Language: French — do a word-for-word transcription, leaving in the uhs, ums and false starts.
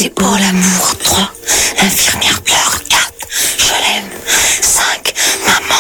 c'est pour l'amour. Trois, l'infirmière pleure. Quatre, je l'aime. Cinq, maman.